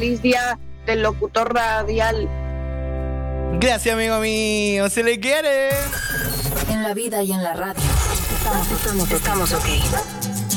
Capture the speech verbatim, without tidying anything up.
feliz día del locutor radial. Gracias, amigo mío, se le quiere. En la vida y en la radio estamos, estamos, estamos ok.